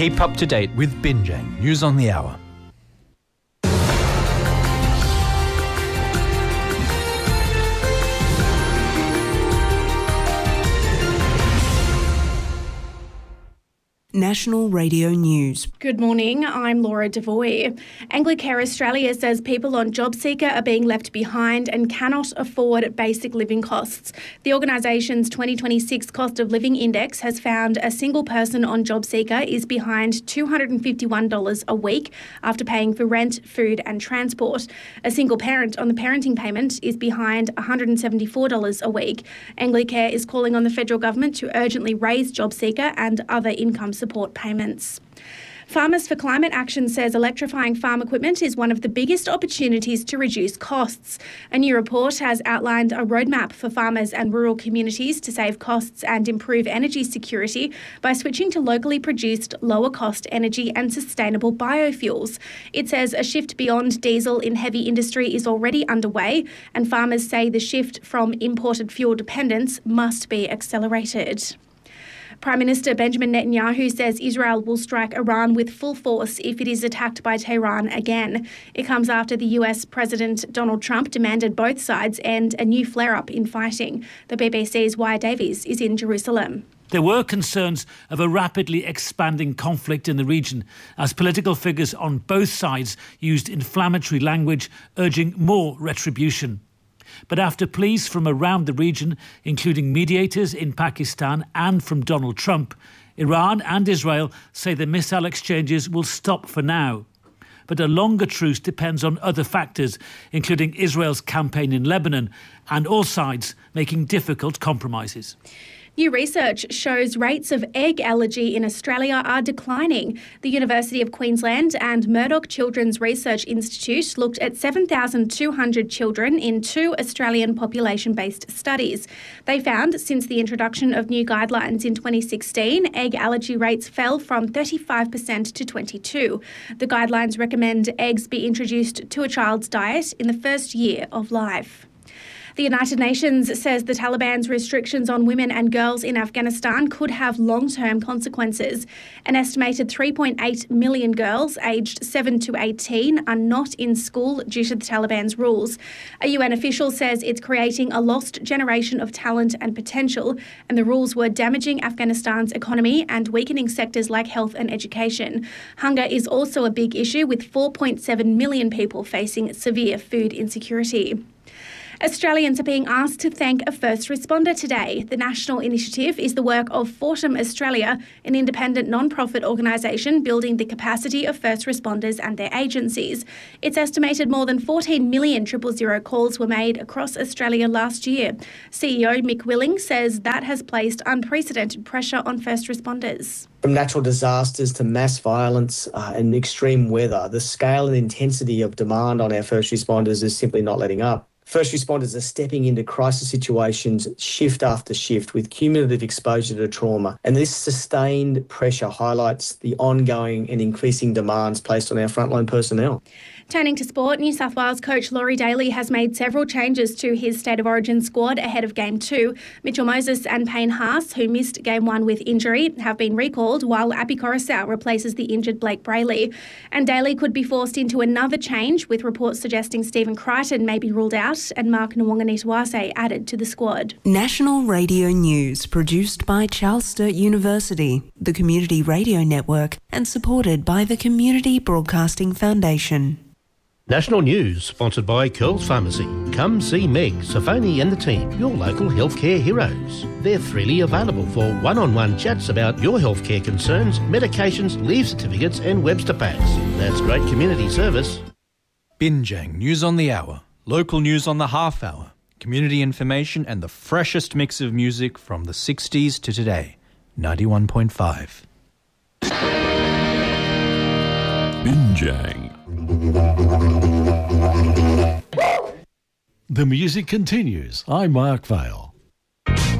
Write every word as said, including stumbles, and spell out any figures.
Keep up to date with Binjang News on the Hour. National Radio News. Good morning, I'm Laura Devoy. Anglicare Australia says people on JobSeeker are being left behind and cannot afford basic living costs. The organisation's twenty twenty-six Cost of Living Index has found a single person on JobSeeker is behind two hundred fifty-one dollars a week after paying for rent, food and transport. A single parent on the parenting payment is behind one hundred seventy-four dollars a week. Anglicare is calling on the federal government to urgently raise JobSeeker and other income support payments. Farmers for Climate Action says electrifying farm equipment is one of the biggest opportunities to reduce costs. A new report has outlined a roadmap for farmers and rural communities to save costs and improve energy security by switching to locally produced, lower-cost energy and sustainable biofuels. It says a shift beyond diesel in heavy industry is already underway, and farmers say the shift from imported fuel dependence must be accelerated. Prime Minister Benjamin Netanyahu says Israel will strike Iran with full force if it is attacked by Tehran again. It comes after the U S President Donald Trump demanded both sides end a new flare-up in fighting. The B B C's Wyatt Davies is in Jerusalem. There were concerns of a rapidly expanding conflict in the region as political figures on both sides used inflammatory language urging more retribution. But after pleas from around the region, including mediators in Pakistan and from Donald Trump, Iran and Israel say the missile exchanges will stop for now. But a longer truce depends on other factors, including Israel's campaign in Lebanon and all sides making difficult compromises. New research shows rates of egg allergy in Australia are declining. The University of Queensland and Murdoch Children's Research Institute looked at seven thousand two hundred children in two Australian population-based studies. They found since the introduction of new guidelines in twenty sixteen, egg allergy rates fell from thirty-five percent to twenty-two percent. The guidelines recommend eggs be introduced to a child's diet in the first year of life. The United Nations says the Taliban's restrictions on women and girls in Afghanistan could have long-term consequences. An estimated three point eight million girls aged seven to eighteen are not in school due to the Taliban's rules. A U N official says it's creating a lost generation of talent and potential, and the rules were damaging Afghanistan's economy and weakening sectors like health and education. Hunger is also a big issue, with four point seven million people facing severe food insecurity. Australians are being asked to thank a first responder today. The national initiative is the work of Fortum Australia, an independent non-profit organisation building the capacity of first responders and their agencies. It's estimated more than fourteen million triple zero calls were made across Australia last year. C E O Mick Willing says that has placed unprecedented pressure on first responders. From natural disasters to mass violence uh, and extreme weather, the scale and intensity of demand on our first responders is simply not letting up. First responders are stepping into crisis situations shift after shift with cumulative exposure to trauma, and this sustained pressure highlights the ongoing and increasing demands placed on our frontline personnel. Turning to sport, New South Wales coach Laurie Daly has made several changes to his State of Origin squad ahead of Game two. Mitchell Moses and Payne Haas, who missed Game one with injury, have been recalled, while Api Coruscant replaces the injured Blake Brayley. And Daly could be forced into another change, with reports suggesting Stephen Crichton may be ruled out and Mark Nwanganitawase added to the squad. National Radio News, produced by Charles Sturt University, the Community Radio Network, and supported by the Community Broadcasting Foundation. National News, sponsored by Curls Pharmacy. Come see Meg, Safoni and the team, your local healthcare heroes. They're freely available for one-on-one chats about your healthcare concerns, medications, leave certificates and Webster packs. That's great community service. Binjang News on the Hour, local news on the half hour, community information and the freshest mix of music from the sixties to today. ninety-one point five. Binjang. The music continues. I'm Mark Vale.